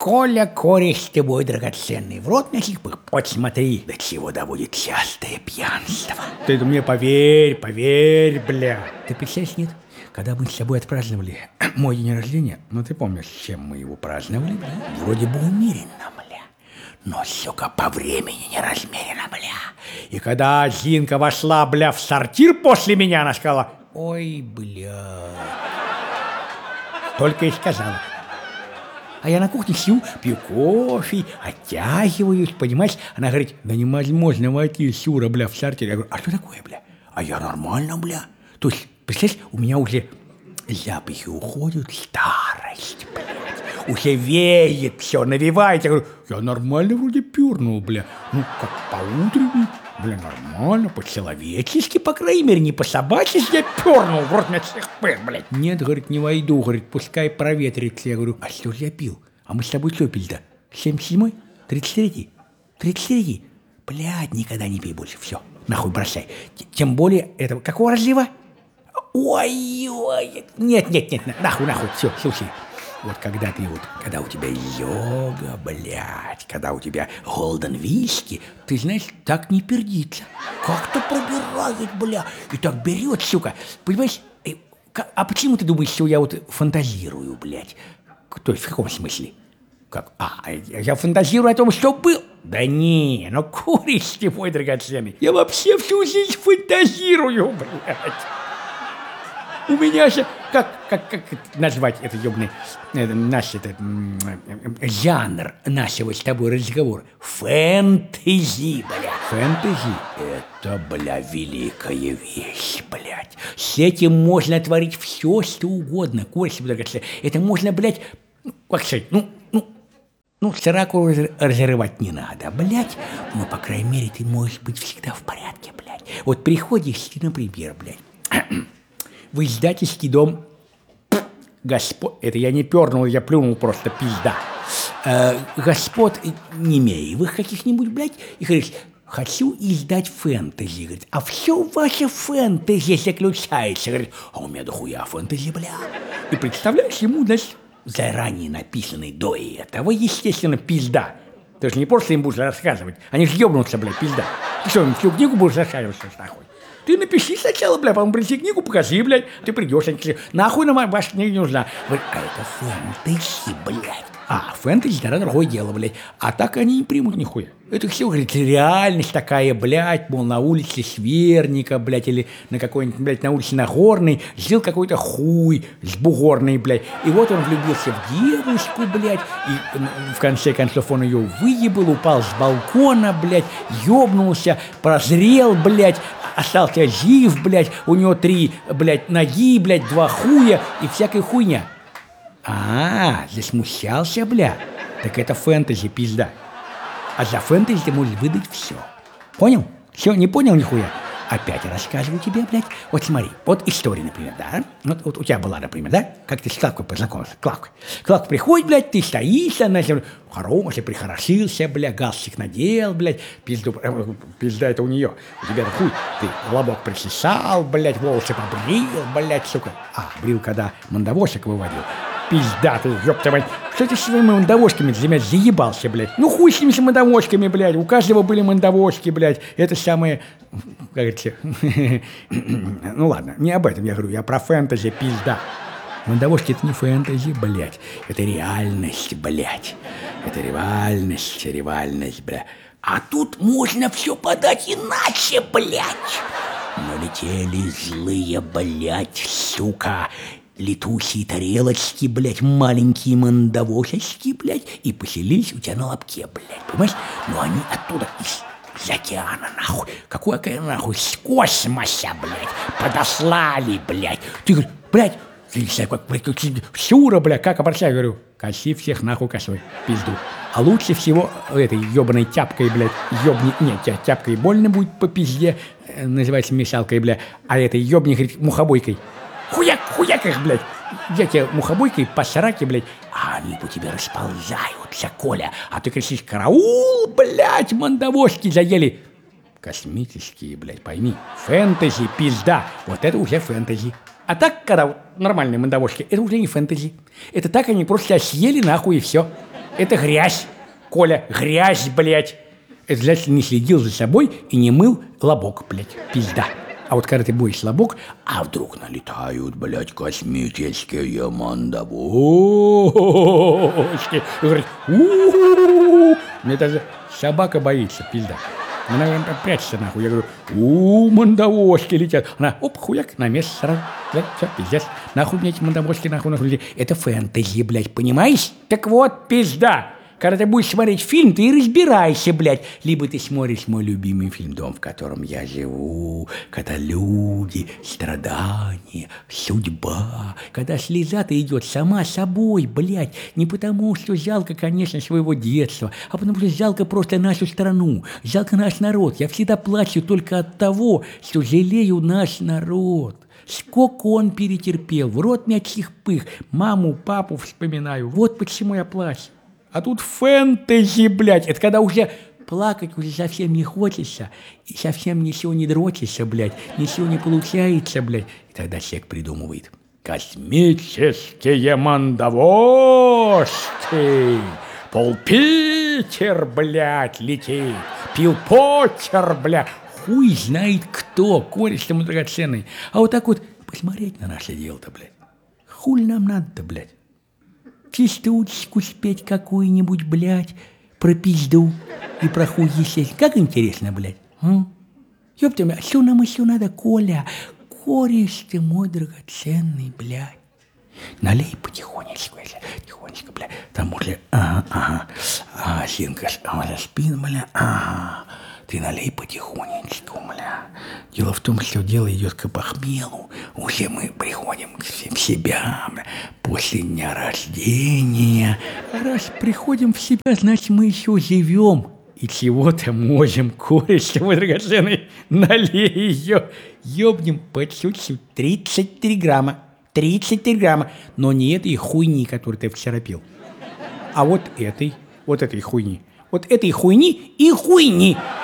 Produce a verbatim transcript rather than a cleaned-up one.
Коля, кореш ты мой драгоценный, в рот мясих вот смотри, до чего доводит частое пьянство. Ты мне поверь, поверь, бля. Ты представляешь, нет? Когда мы с тобой отпраздновали мой день рождения, ну ты помнишь, с чем мы его праздновали, бля? Вроде бы умеренно, бля. Но, сука, по времени не размеренно, бля. И когда Зинка вошла, бля, в сортир после меня, она сказала: ой, бля. Только и сказала. А я на кухне сижу, пью кофе, оттягиваюсь, понимаешь? Она говорит: да невозможно войти, Сюра, бля, в сортир. Я говорю: а что такое, бля? А я нормально, бля. То есть, представляешь, у меня уже запахи уходят, старость, блядь. Уже веет все, навевает. Я говорю: я нормально вроде пёрнул, бля. Ну, как по-утренней, бля, нормально, по-человечески, по крайней мере, не по-собачески я пёрнул, в рот меня всех пыр, блядь. Нет, говорит, не войду, говорит, пускай проветрится. Я говорю: а что же я пил? А мы с тобой что пили-то? семьдесят седьмой? тридцать третий? тридцать третий? Блядь, никогда не пей больше, все, нахуй бросай. Тем более этого, какого разлива? Ой-ой, нет, нет, нет, нахуй, нахуй, все, слушай. Вот когда ты вот, когда у тебя йога, блядь, когда у тебя голден виски, ты знаешь, так не пердится. Как-то пробирает, бля, и так берет, сука. Понимаешь, а почему ты думаешь, что я вот фантазирую, блядь? То есть в каком смысле? Как? А, я фантазирую о том, что был? Да не, ну куришь ты, мой драгоценный. Я вообще всю жизнь фантазирую, блядь. У меня же, как, как, как назвать это ёбаный, это, наш это, жанр нашего с тобой разговора? Фэнтези, бля. Фэнтези – это, бля, великая вещь, блядь. С этим можно творить все, что угодно, Костя, драгоценный. Это можно, блядь, как сказать, ну, ну, ну, сраку разрывать не надо, блядь. Но, по крайней мере, ты можешь быть всегда в порядке, блядь. Вот приходишь ты, например, блядь, в издательский дом господ... Это я не пернул, я плюнул просто, пизда. Э, господ Немеевых каких-нибудь, блядь, и говоришь: хочу издать фэнтези. Говорит: а все ваше фэнтези заключается. Говорит: а у меня дохуя фэнтези, бля. И представляешь, ему, значит, заранее написанный до этого, естественно, пизда. Ты же не просто им будешь рассказывать. Они же ебнутся, блядь, пизда. Ты что, им всю книгу будешь рассказывать, что нахуй? Ты напиши сначала, бля, потом принеси книгу, покажи, блядь. Ты придешь, они говорят: нахуй нам ваша книга не нужна. Говорит: а это фэнтези, блядь. А, фэнтези, тогда другое дело, блядь. А так они не примут нихуя. Это все, говорит, реальность такая, блядь, мол, на улице Сверника, блядь, или на какой-нибудь, блядь, на улице Нагорной жил какой-то хуй с бугорной, блядь. И вот он влюбился в девушку, блядь, и в конце концов он ее выебал, упал с балкона, блядь, ёбнулся, прозрел, блядь, остался жив, блядь, у него три, блядь, ноги, блядь, два хуя и всякая хуйня. А, засмущался, бля. Так это фэнтези, пизда. А за фэнтези ты можешь выдать все. Понял? Все, не понял нихуя? Опять рассказываю тебе, блядь. Вот смотри, вот история, например, да? Вот, вот у тебя была, например, да? Как ты с Клавкой познакомился? Клавка. Клавка приходит, блядь, ты стоишь, она хороший, прихорошился, блядь, галстук надел, блядь, пизду, э, пизда это у нее. У тебя хуй, ты лобок причесал, блядь, волосы побрил, блядь, сука. А, брил, когда мандавошек выводил. Пизда ты, ёпта мать. Что ты с своими мандавошками для меня заебался, блядь? Ну хуй с ними с мандавошками, блядь. У каждого были мандавошки, блядь. Это самое, как говорится, ну ладно, не об этом я говорю, я про фэнтези, пизда. Мандавошки — это не фэнтези, блядь. Это реальность, блядь. Это реальность, реальность, блядь. А тут можно все подать иначе, блядь. Налетели злые, блядь, сука, летучие тарелочки, блядь, маленькие мандавошечки, блядь, и поселились у тебя на лобке, блядь, понимаешь? Но они оттуда, из, из океана, нахуй, какой океан, нахуй, с космоса, блядь, подослали, блядь. Ты говоришь: блядь, я не знаю, как, блядь, Сюра, блядь, как обращаю, говорю: коси всех нахуй косой, пизду. А лучше всего этой ебаной тяпкой, блядь, ебни, нет, тяпкой больно будет по пизде, называется мешалкой, блядь, а этой ебни, говорит, мухобойкой. Хуяк, хуяк их, блядь. Я тебе мухобойкой по сраке, блядь, а они по тебе расползаются, Коля. А ты кричишь: караул, блядь, мандавошки заели. Космические, блядь, пойми. Фэнтези, пизда. Вот это уже фэнтези. А так, когда нормальные мандавошки, это уже не фэнтези. Это так они просто съели нахуй и все. Это грязь, Коля, грязь, блядь. Это значит, не следил за собой и не мыл лобок, блядь, пизда. А вот когда ты моешь лобок, а вдруг налетают, блядь, космические мандавошки. И говорит, у-у-у-у. Мне даже собака боится, пизда. Она прячется нахуй. Я говорю, у мандавошки летят. Она, оп, хуяк, на место сразу. Блядь, все, пиздец. Нахуй мне эти мандавошки, нахуй, нахуй. Это фэнтези, блядь, понимаешь? Так вот, пизда. Когда ты будешь смотреть фильм, ты и разбирайся, блядь. Либо ты смотришь мой любимый фильм «Дом, в котором я живу», когда люди, страдания, судьба, когда слеза-то идет сама собой, блядь. Не потому, что жалко, конечно, своего детства, а потому что жалко просто нашу страну, жалко наш народ. Я всегда плачу только от того, что жалею наш народ. Сколько он перетерпел, в рот мягких пых, маму, папу вспоминаю. Вот почему я плачу. А тут фэнтези, блядь. Это когда уже плакать уже совсем не хочется, и совсем ничего не дрочится, блядь, ничего не получается, блядь. И тогда человек придумывает. Космические мандавошки. Пол-Питер, блядь, летит. Пил-Поттер, блядь. Хуй знает кто, кореш-то мы драгоценный. А вот так вот посмотреть на наше дело-то, блядь. Хуй нам надо-то, блядь. Частушечку спеть какую-нибудь, блядь, про пизду и про хуй естественно. Как интересно, блядь. Ёпта, что нам еще надо, Коля? Кореш ты мой драгоценный, блядь. Налей потихонечку, если тихонечко, блядь. Там уже, ага, ага. А, Синка, а, за спину, бля, ага. Ты налей потихонечку, бля. Дело в том, что дело идет к похмелу. Уже мы приходим в себя, бля, после дня рождения. А раз приходим в себя, значит, мы еще живем. И чего-то можем, кореш, мой драгоценный, налей ее. Ёбнем по чуть-чуть тридцать три грамма. тридцать три грамма. Но не этой хуйни, которую ты вчера пил. А вот этой, вот этой хуйни. Вот этой хуйни и хуйни.